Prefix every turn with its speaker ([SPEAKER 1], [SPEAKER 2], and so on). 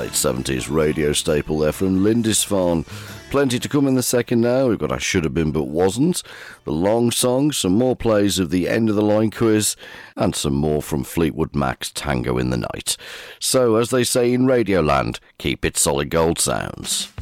[SPEAKER 1] late 70s radio staple there from Lindisfarne. Plenty to come in the second hour. We've got I Should Have Been But Wasn't, the long song, some more plays of the End of the Line quiz, and some more from Fleetwood Mac's Tango in the Night. So, as they say in Radioland, keep it solid gold sounds.